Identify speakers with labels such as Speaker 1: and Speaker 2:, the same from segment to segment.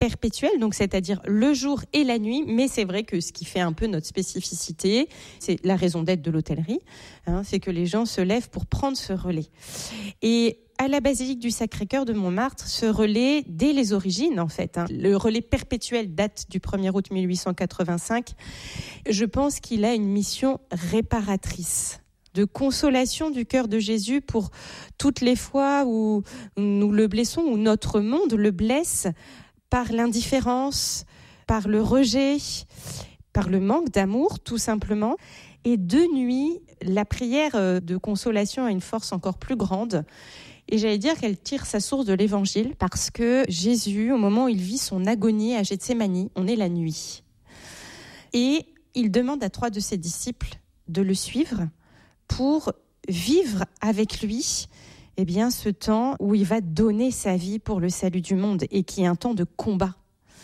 Speaker 1: perpétuel, donc c'est-à-dire le jour et la nuit, mais c'est vrai que ce qui fait un peu notre spécificité, c'est la raison d'être de l'hôtellerie, c'est que les gens se lèvent pour prendre ce relais. Et à la basilique du Sacré-Cœur de Montmartre, ce relais, dès les origines en fait, le relais perpétuel date du 1er août 1885, je pense qu'il a une mission réparatrice, de consolation du cœur de Jésus pour toutes les fois où nous le blessons, où notre monde le blesse par l'indifférence, par le rejet, par le manque d'amour tout simplement. Et de nuit, la prière de consolation a une force encore plus grande. Et j'allais dire qu'elle tire sa source de l'évangile parce que Jésus, au moment où il vit son agonie à Gethsémani, on est la nuit. Et il demande à 3 de ses disciples de le suivre pour vivre avec lui ce temps où il va donner sa vie pour le salut du monde et qui est un temps de combat.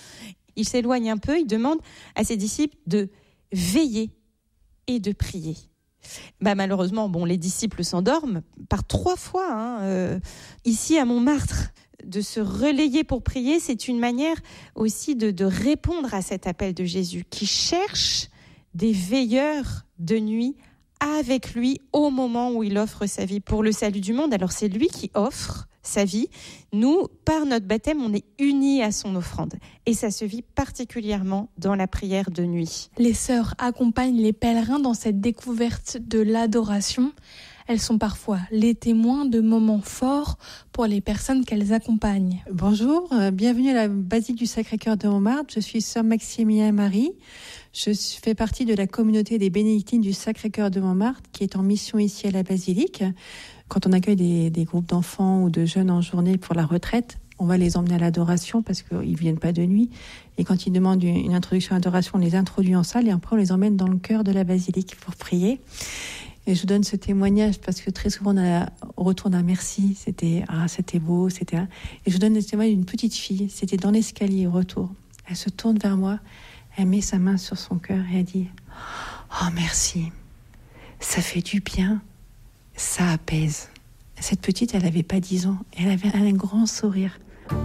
Speaker 1: Il s'éloigne un peu, il demande à ses disciples de veiller et de prier. Malheureusement, les disciples s'endorment par 3 fois. Ici à Montmartre, de se relayer pour prier, c'est une manière aussi de répondre à cet appel de Jésus qui cherche des veilleurs de nuit avec lui au moment où il offre sa vie pour le salut du monde. Alors c'est lui qui offre sa vie. Nous, par notre baptême, on est unis à son offrande. Et ça se vit particulièrement dans la prière de nuit.
Speaker 2: Les sœurs accompagnent les pèlerins dans cette découverte de l'adoration. Elles sont parfois les témoins de moments forts pour les personnes qu'elles accompagnent.
Speaker 3: Bonjour, bienvenue à la basilique du Sacré-Cœur de Montmartre. Je suis sœur Maximilien Marie. Je fais partie de la communauté des bénédictines du Sacré-Cœur de Montmartre qui est en mission ici à la basilique. Quand on accueille des groupes d'enfants ou de jeunes en journée pour la retraite, on va les emmener à l'adoration parce qu'ils ne viennent pas de nuit. Et quand ils demandent une introduction à l'adoration, on les introduit en salle et après on les emmène dans le cœur de la basilique pour prier. Et je donne ce témoignage parce que très souvent on retourne à merci, c'était beau, c'était. Et je donne le témoignage d'une petite fille, c'était dans l'escalier au retour. Elle se tourne vers moi, elle met sa main sur son cœur et elle dit « Oh merci, ça fait du bien, ça apaise ». Cette petite, elle n'avait pas 10 ans, elle avait un grand sourire.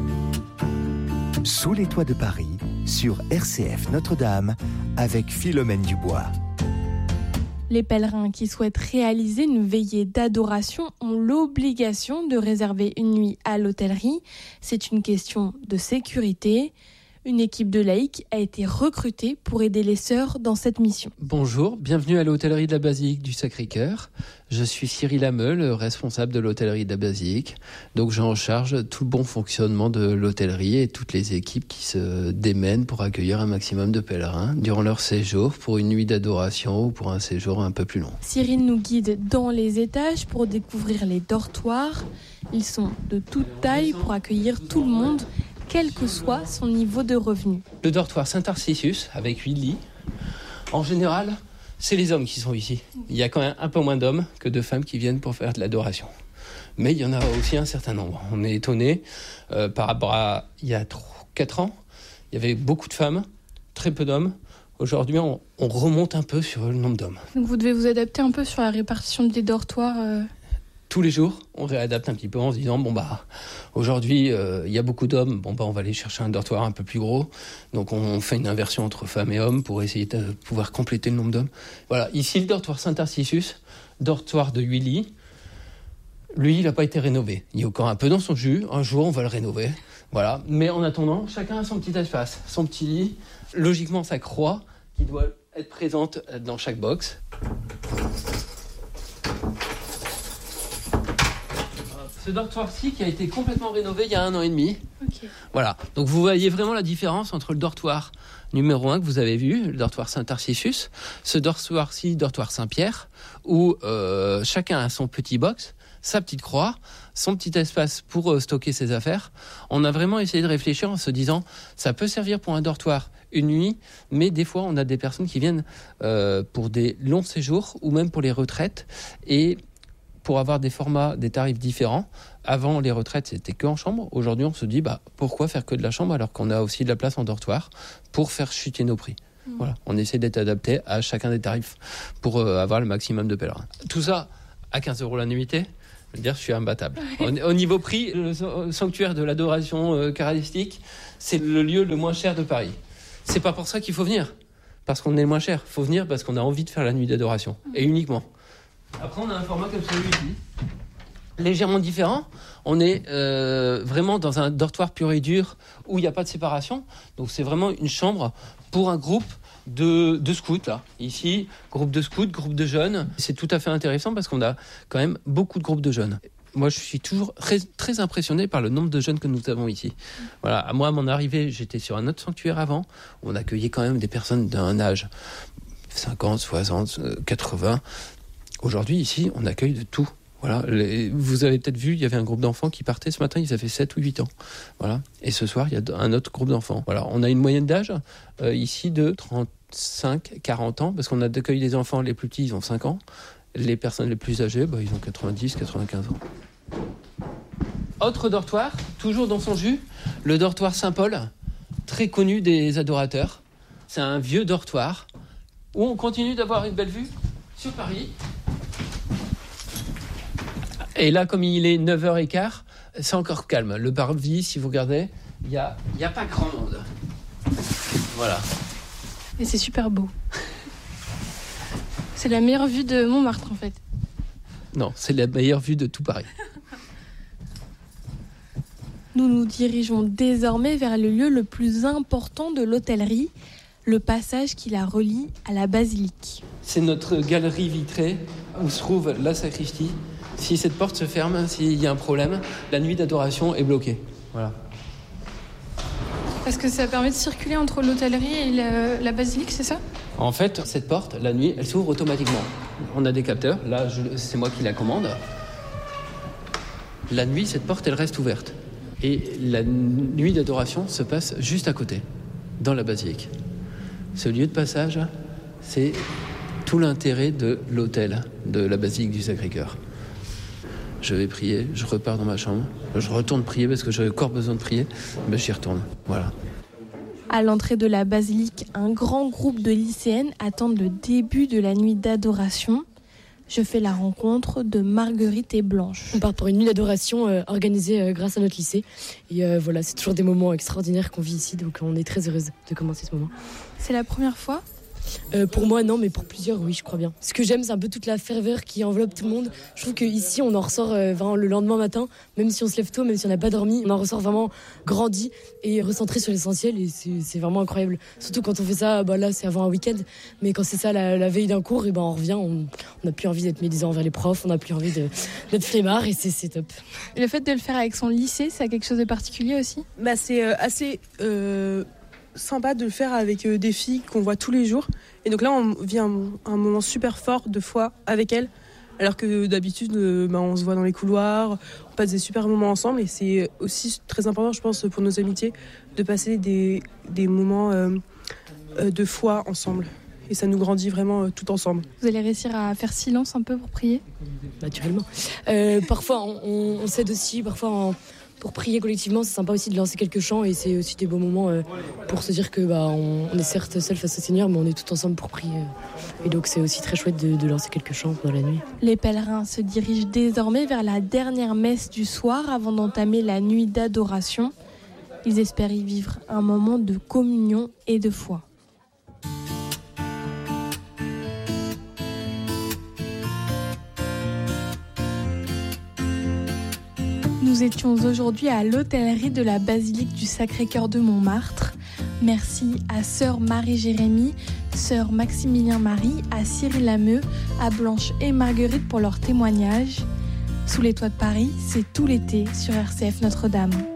Speaker 4: Sous les toits de Paris, sur RCF Notre-Dame, avec Philomène Dubois.
Speaker 2: Les pèlerins qui souhaitent réaliser une veillée d'adoration ont l'obligation de réserver une nuit à l'hôtellerie. C'est une question de sécurité. Une équipe de laïcs a été recrutée pour aider les sœurs dans cette mission.
Speaker 5: Bonjour, bienvenue à l'hôtellerie de la basilique du Sacré-Cœur. Je suis Cyril Hamel, responsable de l'hôtellerie de la basilique. Donc j'ai en charge tout le bon fonctionnement de l'hôtellerie et toutes les équipes qui se démènent pour accueillir un maximum de pèlerins durant leur séjour pour une nuit d'adoration ou pour un séjour un peu plus long.
Speaker 2: Cyril nous guide dans les étages pour découvrir les dortoirs. Ils sont de toute taille pour accueillir tout le monde, quel que soit son niveau de revenu.
Speaker 5: Le dortoir Saint-Tarcisius, avec 8 lits. En général, c'est les hommes qui sont ici. Il y a quand même un peu moins d'hommes que de femmes qui viennent pour faire de l'adoration. Mais il y en a aussi un certain nombre. On est étonné par rapport à il y a 4 ans. Il y avait beaucoup de femmes, très peu d'hommes. Aujourd'hui, on remonte un peu sur le nombre d'hommes.
Speaker 2: Donc vous devez vous adapter un peu sur la répartition des dortoirs
Speaker 5: Tous les jours, on réadapte un petit peu en se disant aujourd'hui il y a beaucoup d'hommes, on va aller chercher un dortoir un peu plus gros. Donc on fait une inversion entre femmes et hommes pour essayer de pouvoir compléter le nombre d'hommes. Voilà, ici le dortoir Saint-Tarcisius, dortoir de 8 lits. Lui, il n'a pas été rénové. Il est encore un peu dans son jus. Un jour, on va le rénover. Voilà. Mais en attendant, chacun a son petit espace, son petit lit. Logiquement, sa croix qui doit être présente dans chaque box. Ce dortoir-ci qui a été complètement rénové il y a 1 an et demi.
Speaker 2: Okay.
Speaker 5: Voilà. Donc vous voyez vraiment la différence entre le dortoir numéro 1 que vous avez vu, le dortoir Saint-Tarcisius, ce dortoir-ci, dortoir Saint-Pierre, où chacun a son petit box, sa petite croix, son petit espace pour stocker ses affaires. On a vraiment essayé de réfléchir en se disant, ça peut servir pour un dortoir une nuit, mais des fois on a des personnes qui viennent pour des longs séjours ou même pour les retraites et pour avoir des formats, des tarifs différents. Avant, les retraites, c'était que en chambre. Aujourd'hui, on se dit, pourquoi faire que de la chambre alors qu'on a aussi de la place en dortoir pour faire chuter nos prix. Voilà, on essaie d'être adapté à chacun des tarifs pour avoir le maximum de pèlerins. Tout ça à 15 € la nuitée, Je veux dire, je suis imbattable. Au niveau prix, le sanctuaire de l'adoration eucharistique, c'est le lieu le moins cher de Paris. C'est pas pour ça qu'il faut venir, parce qu'on est le moins cher. Il faut venir parce qu'on a envie de faire la nuit d'adoration, et uniquement. Après, on a un format comme celui-ci, légèrement différent. On est vraiment dans un dortoir pur et dur où il n'y a pas de séparation. Donc c'est vraiment une chambre pour un groupe de scouts, là. Ici, groupe de scouts, groupe de jeunes. C'est tout à fait intéressant parce qu'on a quand même beaucoup de groupes de jeunes. Moi, je suis toujours très impressionné par le nombre de jeunes que nous avons ici. Voilà. Moi, à mon arrivée, j'étais sur un autre sanctuaire avant, où on accueillait quand même des personnes d'un âge 50, 60, 80. Aujourd'hui, ici, on accueille de tout. Voilà. Vous avez peut-être vu, il y avait un groupe d'enfants qui partait ce matin, ils avaient 7 ou 8 ans. Voilà. Et ce soir, il y a un autre groupe d'enfants. Voilà. On a une moyenne d'âge ici de 35, 40 ans, parce qu'on a accueilli les enfants les plus petits, ils ont 5 ans. Les personnes les plus âgées, ils ont 90, 95 ans. Autre dortoir, toujours dans son jus, le dortoir Saint-Paul, très connu des adorateurs. C'est un vieux dortoir où on continue d'avoir une belle vue sur Paris. Et là, comme il est 9h15, c'est encore calme. Le parvis, si vous regardez, il n'y a pas grand monde. Voilà.
Speaker 2: Et c'est super beau. C'est la meilleure vue de Montmartre, en fait.
Speaker 5: Non, c'est la meilleure vue de tout Paris.
Speaker 2: Nous nous dirigeons désormais vers le lieu le plus important de l'hôtellerie, le passage qui la relie à la basilique.
Speaker 5: C'est notre galerie vitrée où se trouve la sacristie. Si cette porte se ferme, s'il y a un problème, la nuit d'adoration est bloquée. Voilà.
Speaker 2: Parce que ça permet de circuler entre l'hôtellerie et la basilique, c'est ça ?
Speaker 5: En fait, cette porte, la nuit, elle s'ouvre automatiquement. On a des capteurs. Là, c'est moi qui la commande. La nuit, cette porte, elle reste ouverte. Et la nuit d'adoration se passe juste à côté, dans la basilique. Ce lieu de passage, c'est tout l'intérêt de l'hôtel de la basilique du Sacré-Cœur. Je vais prier, je repars dans ma chambre, je retourne prier parce que j'ai encore besoin de prier, mais j'y retourne. Voilà.
Speaker 2: À l'entrée de la basilique, un grand groupe de lycéennes attendent le début de la nuit d'adoration. Je fais la rencontre de Marguerite et Blanche.
Speaker 6: On part pour une nuit d'adoration organisée grâce à notre lycée. Et voilà, c'est toujours des moments extraordinaires qu'on vit ici, donc on est très heureuse de commencer ce moment.
Speaker 2: C'est la première fois ?
Speaker 6: Pour moi, non, mais pour plusieurs, oui, je crois bien. Ce que j'aime, c'est un peu toute la ferveur qui enveloppe tout le monde. Je trouve qu'ici, on en ressort vraiment le lendemain matin, même si on se lève tôt, même si on n'a pas dormi, on en ressort vraiment grandi et recentré sur l'essentiel, et c'est vraiment incroyable. Surtout quand on fait ça, là, c'est avant un week-end, mais quand c'est ça la veille d'un cours, et on revient, on n'a plus envie d'être médisant envers les profs, on n'a plus envie d'être flemmard, et c'est top.
Speaker 2: Et le fait de le faire avec son lycée, ça a quelque chose de particulier aussi ?
Speaker 7: C'est assez sympa de le faire avec des filles qu'on voit tous les jours. Et donc là, on vit un moment super fort de foi avec elles. Alors que d'habitude, on se voit dans les couloirs, on passe des super moments ensemble. Et c'est aussi très important, je pense, pour nos amitiés, de passer des moments de foi ensemble. Et ça nous grandit vraiment tout ensemble.
Speaker 2: Vous allez réussir à faire silence un peu pour prier ?
Speaker 6: Naturellement. Parfois, on s'aide aussi, parfois... Pour prier collectivement, c'est sympa aussi de lancer quelques chants, et c'est aussi des beaux moments pour se dire que on est certes seul face au Seigneur, mais on est tout ensemble pour prier. Et donc c'est aussi très chouette de lancer quelques chants pendant la nuit.
Speaker 2: Les pèlerins se dirigent désormais vers la dernière messe du soir avant d'entamer la nuit d'adoration. Ils espèrent y vivre un moment de communion et de foi. Nous étions aujourd'hui à l'hôtellerie de la basilique du Sacré-Cœur de Montmartre. Merci à sœur Marie-Jérémie, sœur Maximilien-Marie, à Cyril Lameux, à Blanche et Marguerite pour leur témoignage. Sous les toits de Paris, c'est tout l'été sur RCF Notre-Dame.